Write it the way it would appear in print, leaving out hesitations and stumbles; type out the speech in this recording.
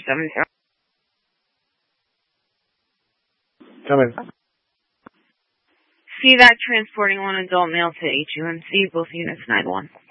470. Come in. CVAC transporting one adult male to HUMC, both units 9-1.